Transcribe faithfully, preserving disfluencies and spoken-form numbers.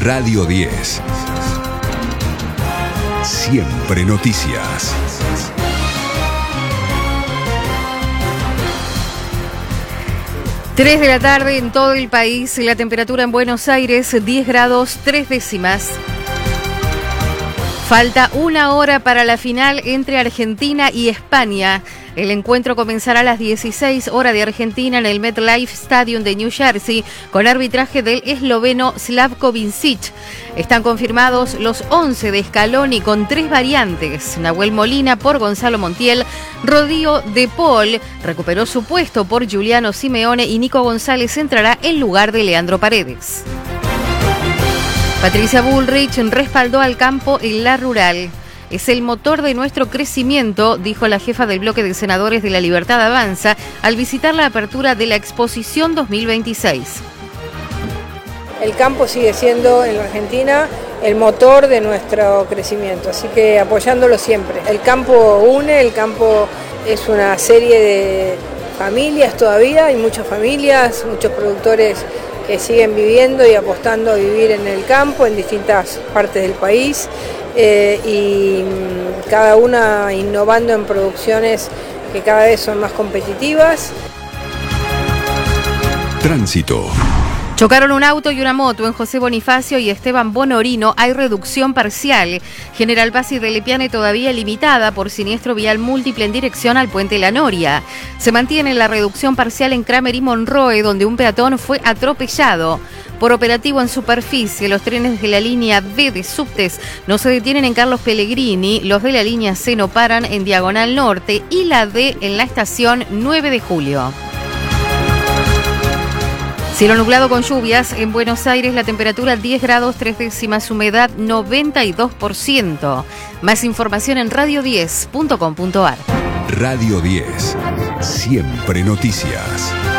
Radio diez. Siempre noticias. tres de la tarde en todo el país, la temperatura en Buenos Aires diez grados tres décimas. Falta una hora para la final entre Argentina y España. El encuentro comenzará a las dieciséis horas de Argentina en el MetLife Stadium de New Jersey con arbitraje del esloveno Slavko Vincic. Están confirmados los once de Scaloni con tres variantes. Nahuel Molina por Gonzalo Montiel, Rodrigo De Paul recuperó su puesto por Giuliano Simeone y Nico González entrará en lugar de Leandro Paredes. Patricia Bullrich respaldó al campo en la rural. Es el motor de nuestro crecimiento, dijo la jefa del bloque de senadores de La Libertad Avanza al visitar la apertura de la exposición dos mil veintiséis. El campo sigue siendo en la Argentina el motor de nuestro crecimiento, así que apoyándolo siempre. El campo une, el campo es una serie de familias todavía, hay muchas familias, muchos productores que siguen viviendo y apostando a vivir en el campo en distintas partes del país eh, y cada una innovando en producciones que cada vez son más competitivas. Tránsito. Chocaron un auto y una moto en José Bonifacio y Esteban Bonorino. Hay reducción parcial. General Paz y de Lepiane todavía limitada por siniestro vial múltiple en dirección al Puente La Noria. Se mantiene la reducción parcial en Kramer y Monroe, donde un peatón fue atropellado. Por operativo en superficie, los trenes de la línea D de subtes no se detienen en Carlos Pellegrini, los de la línea C no paran en Diagonal Norte y la D en la estación nueve de julio. Cielo nublado con lluvias. En Buenos Aires la temperatura diez grados tres décimas, humedad noventa y dos por ciento. Más información en radio diez punto com punto ar. Radio diez. Siempre noticias.